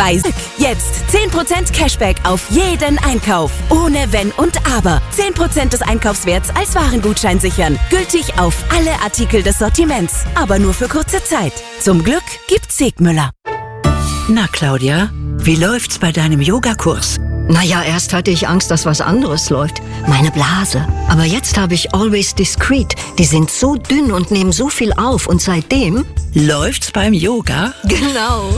Bei Glück jetzt 10% Cashback auf jeden Einkauf. Ohne Wenn und Aber. 10% des Einkaufswerts als Warengutschein sichern. Gültig auf alle Artikel des Sortiments. Aber nur für kurze Zeit. Zum Glück gibt's Segmüller. Na, Claudia, wie läuft's bei deinem Yogakurs? Naja, erst hatte ich Angst, dass was anderes läuft. Meine Blase. Aber jetzt habe ich Always Discreet. Die sind so dünn und nehmen so viel auf. Und seitdem... Läuft's beim Yoga? Genau.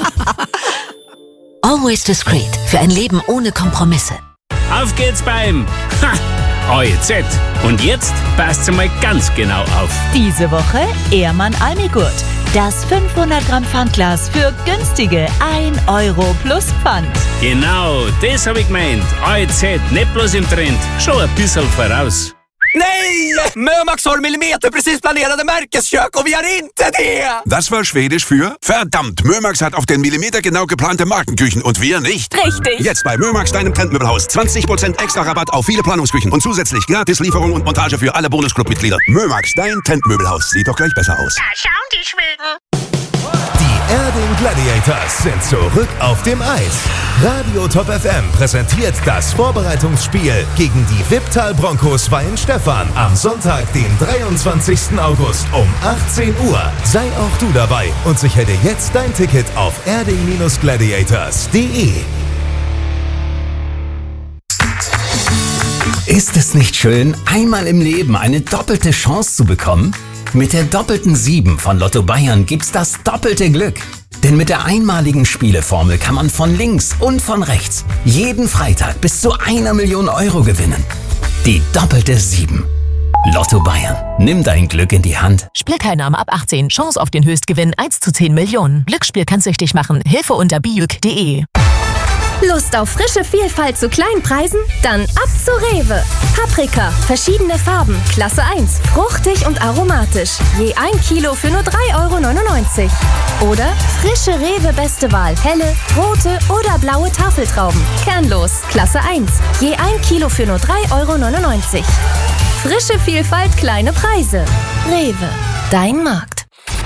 Always Discreet. Für ein Leben ohne Kompromisse. Auf geht's beim AEZ. Und jetzt passt's mal ganz genau auf. Diese Woche Ehrmann Almigurt. Das 500 Gramm Pfandglas für günstige 1 Euro plus Pfand. Genau, das hab ich gemeint. AEZ, nicht bloß im Trend, schon ein bisschen voraus. Nej! Mömax har millimeterprecis planerade märkeskök och vi har inte det! Das war Schwedisch für verdammt, Mömax hat auf den Millimeter genau geplante Markenküchen und wir nicht. Richtig. Jetzt bei Mömax, deinem Trendmöbelhaus. 20% extra Rabatt auf viele Planungsküchen und zusätzlich gratis Lieferung und Montage für alle Bonusclub-Mitglieder. Mömax, dein Trendmöbelhaus. Sieht doch gleich besser aus. Da schauen die Schweden. Die Erding Gladiators sind zurück auf dem Eis. Radio Top FM präsentiert das Vorbereitungsspiel gegen die Wipptal Broncos Weihenstephan am Sonntag, den 23. August um 18 Uhr. Sei auch du dabei und sichere dir jetzt dein Ticket auf erding-gladiators.de. Ist es nicht schön, einmal im Leben eine doppelte Chance zu bekommen? Mit der doppelten 7 von Lotto Bayern gibt's das doppelte Glück. Denn mit der einmaligen Spieleformel kann man von links und von rechts jeden Freitag bis zu 1 Million Euro gewinnen. Die doppelte 7. Lotto Bayern. Nimm dein Glück in die Hand. Spielteilnahme ab 18. Chance auf den Höchstgewinn 1 zu 10 Millionen. Glücksspiel kann süchtig machen. Hilfe unter bijuk.de. Lust auf frische Vielfalt zu kleinen Preisen? Dann ab zu Rewe. Paprika, verschiedene Farben, Klasse 1, fruchtig und aromatisch. Je 1 Kilo für nur 3,99 €. Oder frische Rewe Beste Wahl, helle, rote oder blaue Tafeltrauben. Kernlos, Klasse 1, je 1 Kilo für nur 3,99 €. Frische Vielfalt, kleine Preise. Rewe, dein Markt.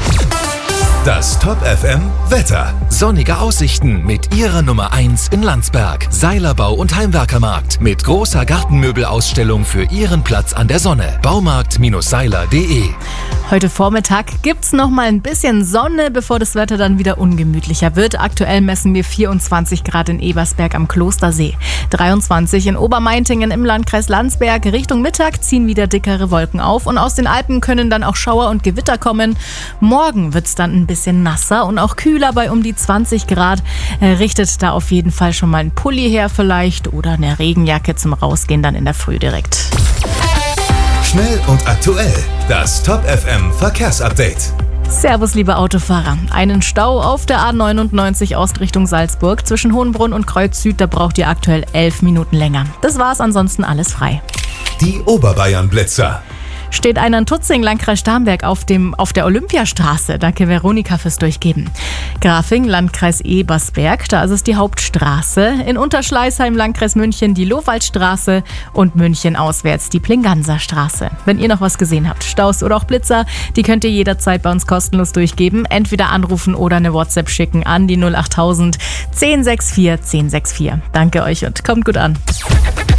Das Top FM Wetter. Sonnige Aussichten mit ihrer Nummer 1 in Landsberg. Seilerbau und Heimwerkermarkt mit großer Gartenmöbelausstellung für Ihren Platz an der Sonne. Baumarkt-seiler.de. Heute Vormittag gibt's noch mal ein bisschen Sonne, bevor das Wetter dann wieder ungemütlicher wird. Aktuell messen wir 24 Grad in Ebersberg am Klostersee, 23 in Obermeintingen im Landkreis Landsberg. Richtung Mittag ziehen wieder dickere Wolken auf und aus den Alpen können dann auch Schauer und Gewitter kommen. Morgen wird's dann ein bisschen nasser und auch kühler bei um die 20 Grad. Richtet da auf jeden Fall schon mal ein Pulli her vielleicht oder eine Regenjacke zum Rausgehen dann in der Früh direkt. Schnell und aktuell. Das Top FM Verkehrsupdate. Servus, liebe Autofahrer. Einen Stau auf der A99 Ost Richtung Salzburg zwischen Hohenbrunn und Kreuz Süd, da braucht ihr aktuell 11 Minuten länger. Das war's, ansonsten alles frei. Die Oberbayern-Blitzer. Steht einer in Tutzing, Landkreis Starnberg, auf der Olympiastraße. Danke, Veronika, fürs Durchgeben. Grafing, Landkreis Ebersberg, da ist es die Hauptstraße. In Unterschleißheim, Landkreis München, die Lohwaldstraße und München auswärts die Plinganserstraße. Wenn ihr noch was gesehen habt, Staus oder auch Blitzer, die könnt ihr jederzeit bei uns kostenlos durchgeben. Entweder anrufen oder eine WhatsApp schicken an die 08000 1064 1064. Danke euch und kommt gut an.